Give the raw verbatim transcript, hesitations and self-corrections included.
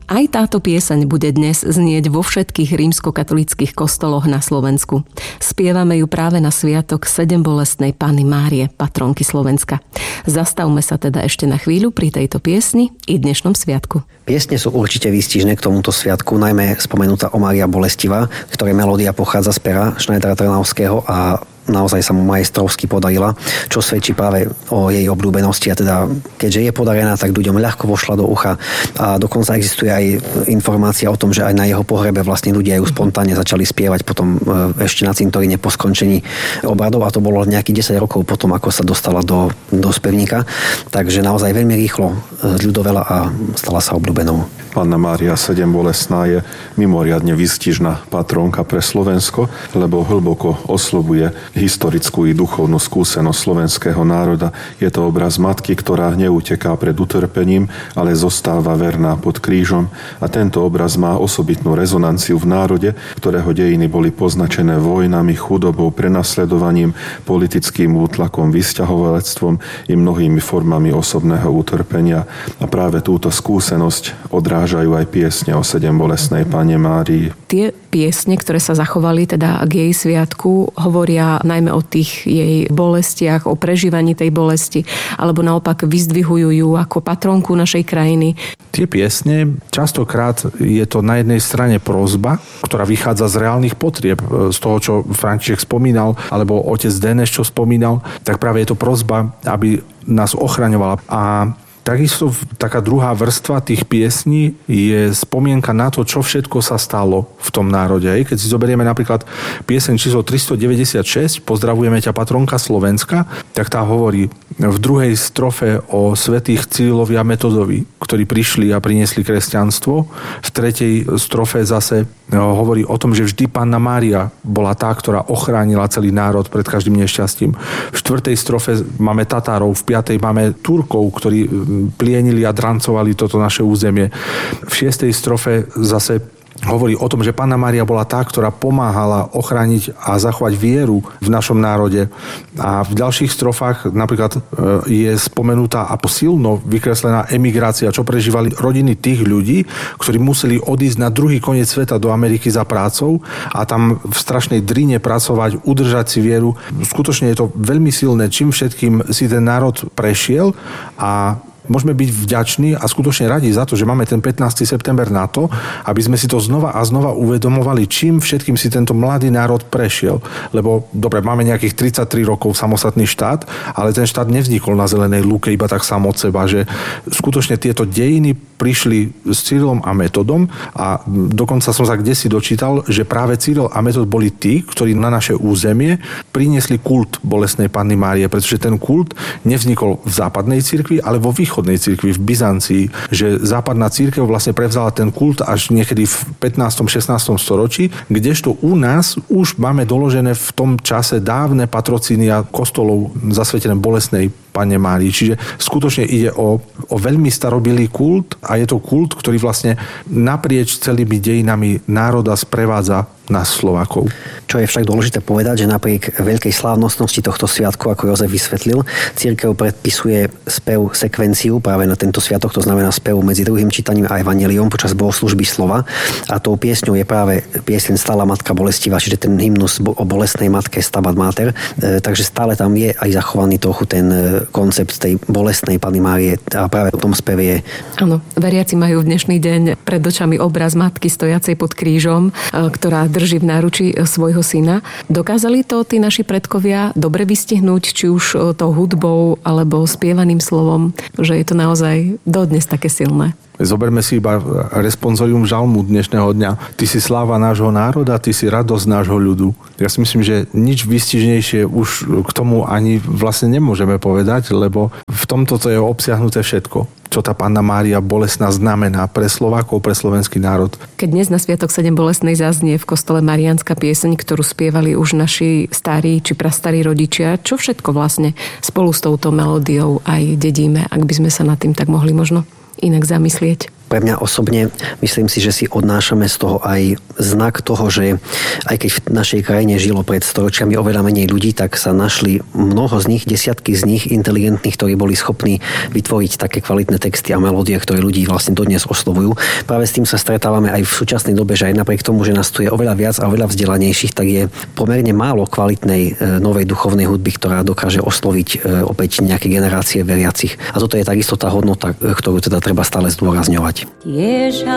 Aj táto pieseň bude dnes znieť vo všetkých rímskokatolíckych kostoloch na Slovensku. Spievame ju práve na sviatok sedembolestnej Panny Márie, patronky Slovenska. Zastavme sa teda ešte na chvíľu pri tejto piesni i dnešnom sviatku. Piesne sú určite výstižné k tomuto sviatku, najmä spomenutá O Mária bolestivá, ktorej melódia pochádza z pera Schneidera Trnavského a naozaj sa mu majstrovsky podarila, čo svedčí práve o jej obľúbenosti a teda keďže je podarená, tak ľuďom ľahko vošla do ucha a dokonca existuje aj informácia o tom, že aj na jeho pohrebe vlastne ľudia ju spontánne začali spievať potom ešte na cintoríne po skončení obradov a to bolo nejakých desať rokov potom, ako sa dostala do, do spevníka, takže naozaj veľmi rýchlo ľudovela a stala sa obľúbenou. Panna Mária sedembolestná je mimoriadne výstižná patrónka pre Slovensko, lebo hlboko oslovuje historickú i duchovnú skúsenosť slovenského národa. Je to obraz matky, ktorá neuteká pred utrpením, ale zostáva verná pod krížom. A tento obraz má osobitnú rezonanciu v národe, ktorého dejiny boli poznačené vojnami, chudobou, prenasledovaním, politickým útlakom, vysťahovalectvom i mnohými formami osobného utrpenia. A práve túto skúsenosť odrážajú aj piesne o sedembolestnej Panne Márii. Tie piesne, ktoré sa zachovali teda k jej sviatku, hovoria najmä o tých jej bolestiach, o prežívaní tej bolesti, alebo naopak vyzdvihujú ju ako patronku našej krajiny. Tie piesne, častokrát je to na jednej strane prosba, ktorá vychádza z reálnych potrieb, z toho, čo František spomínal, alebo otec Deneš, čo spomínal, tak práve je to prosba, aby nás ochraňovala. A takisto taká druhá vrstva tých piesní je spomienka na to, čo všetko sa stalo v tom národe. Keď si zoberieme napríklad pieseň číslo tristodeväťdesiatšesť, Pozdravujeme ťa, patronka Slovenska, tak tá hovorí v druhej strofe o svätých Cyrilovi a Metodovi, ktorí prišli a priniesli kresťanstvo. V tretej strofe zase hovorí o tom, že vždy Panna Mária bola tá, ktorá ochránila celý národ pred každým nešťastím. V štvrtej strofe máme Tatárov, v piatej máme Turkov, ktorí plienili a drancovali toto naše územie. V šiestej strofe zase hovorí o tom, že Panna Mária bola tá, ktorá pomáhala ochrániť a zachovať vieru v našom národe. A v ďalších strofách napríklad je spomenutá a silno vykreslená emigrácia, čo prežívali rodiny tých ľudí, ktorí museli odísť na druhý koniec sveta do Ameriky za prácou a tam v strašnej drine pracovať, udržať si vieru. Skutočne je to veľmi silné, čím všetkým si ten národ prešiel a môžeme byť vďační a skutočne radi za to, že máme ten pätnásteho september na to, aby sme si to znova a znova uvedomovali, čím všetkým si tento mladý národ prešiel. Lebo, dobre, máme nejakých tridsaťtri rokov samostatný štát, ale ten štát nevznikol na zelenej lúke iba tak sám od seba, že skutočne tieto dejiny prišli s Cyrilom a Metodom a dokonca som sa kdesi dočítal, že práve Cyril a Metod boli tí, ktorí na naše územie priniesli kult bolestnej Panny Márie, pretože ten kult nevznikol v západnej cirkvi, ale vo východnej cirkvi v Byzancii, že západná cirkev vlastne prevzala ten kult až niekedy v pätnástom šestnástom storočí, kdežto u nás už máme doložené v tom čase dávne patrocínia kostolov zasvetené bolestnej Panne Márii. Čiže skutočne ide o, o veľmi starobilý kult a je to kult, ktorý vlastne naprieč celými dejinami národa sprevádza nás Slovákov. Čo je však dôležité povedať, že napriek veľkej slávnostnosti tohto sviatku, ako Jozef vysvetlil, cirkev predpisuje spev sekvenciu práve na tento sviatok, to znamená spev medzi druhým čítaním a evanjeliom počas bohoslúžby slova. A tou piesňou je práve pieseň Stála matka bolestivá, čiže ten hymnus o bolestnej matke Stabat Mater. E, takže stále tam je aj zachovaný trochu ten koncept tej bolestnej Panny Márie a práve v tom speve je. Áno, veriaci majú v dnešný deň pred očami obraz matky stojacej pod krížom, ktorá drží v náručí svojho syna. Dokázali to tí naši predkovia dobre vystihnúť, či už tou hudbou alebo spievaným slovom, že je to naozaj dodnes také silné? Zoberme si iba responsorium žalmu dnešného dňa. Ty si sláva nášho národa, ty si radosť nášho ľudu. Ja si myslím, že nič výstižnejšie už k tomu ani vlastne nemôžeme povedať, lebo v tomto to je obsiahnuté všetko, čo tá Panna Mária bolestná znamená pre Slovákov, pre slovenský národ. Keď dnes na Sviatok sedembolestnej zaznie v kostole Mariánska pieseň, ktorú spievali už naši starí či prastarí rodičia, čo všetko vlastne spolu s touto melódiou aj dedíme, ak by sme sa nad tým tak mohli možno inak zamyslieť. pre mňa osobne myslím si, že si odnášame z toho aj znak toho, že aj keď v našej krajine žilo pred storočiami oveľa menej ľudí, tak sa našli mnoho z nich, desiatky z nich inteligentných, ktorí boli schopní vytvoriť také kvalitné texty a melódie, ktoré ľudí vlastne dodnes oslovujú. Práve s tým sa stretávame aj v súčasnej dobe, že aj napriek tomu, že nás tu je oveľa viac a oveľa vzdelanejších, tak je pomerne málo kvalitnej novej duchovnej hudby, ktorá dokáže osloviť opäť nejaké generácie veriacich. A toto je takisto tá hodnota, ktorú teda treba stále zdôrazňovať.